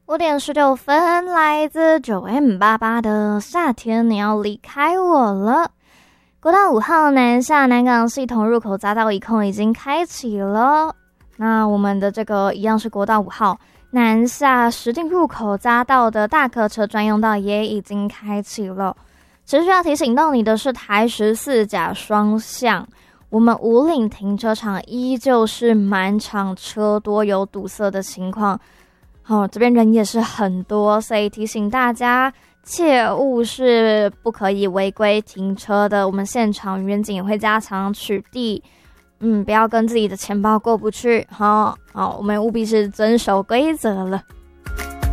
5点19分，来自9M88的夏天，你要离开我了。国道5号南下南港系统入口匝道一控已经开启了。那我们的这个一样是国道5号南下石碇入口匝道的大客车专用道也已经开启了。持续要提醒到你的是台14甲双向，我们武岭停车场依旧是满场车多，有堵塞的情况。这边人也是很多，所以提醒大家切勿是不可以违规停车的。我们现场员警也会加强取缔，不要跟自己的钱包过不去。我们务必是遵守规则了。